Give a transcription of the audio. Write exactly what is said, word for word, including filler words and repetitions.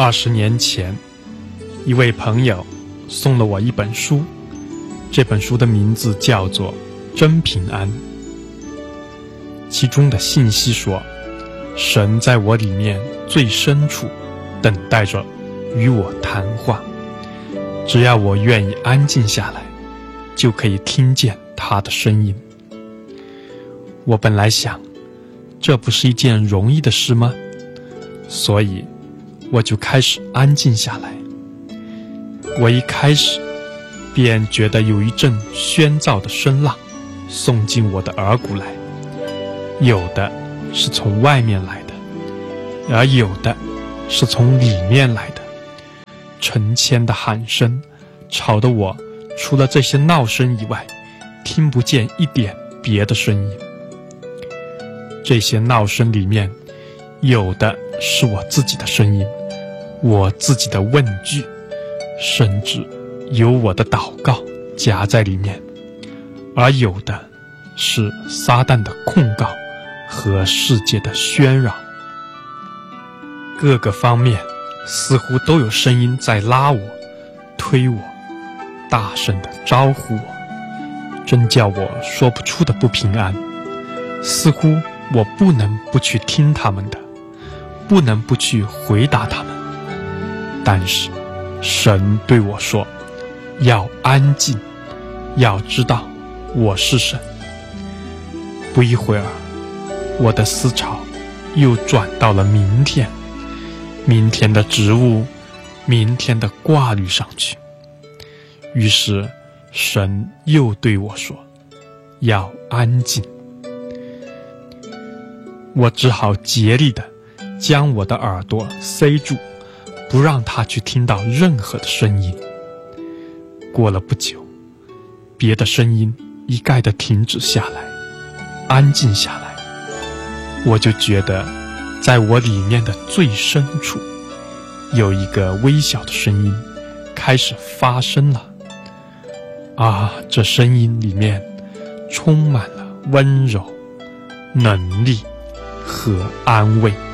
二十年前，一位朋友送了我一本书，这本书的名字叫做《真平安》。其中的信息说，神在我里面最深处等待着与我谈话，只要我愿意安静下来，就可以听见他的声音。我本来想，这不是一件容易的事吗？所以我就开始安静下来。我一开始便觉得有一阵喧噪的声浪送进我的耳骨来，有的是从外面来的，而有的是从里面来的。成千的喊声吵得我除了这些闹声以外，听不见一点别的声音。这些闹声里面，有的是我自己的声音，我自己的问句，甚至有我的祷告夹在里面，而有的是撒旦的控告和世界的喧扰。各个方面似乎都有声音在拉我、推我，大声地招呼我，真叫我说不出的不平安。似乎我不能不去听他们的，不能不去回答他们。但是神对我说，要安静，要知道我是神。不一会儿，我的思潮又转到了明天，明天的职务，明天的挂虑上去。于是神又对我说，要安静。我只好竭力地将我的耳朵塞住，不让他去听到任何的声音。过了不久，别的声音一概地停止下来，安静下来。我就觉得在我里面的最深处，有一个微小的声音开始发声了。啊，这声音里面充满了温柔、能力和安慰。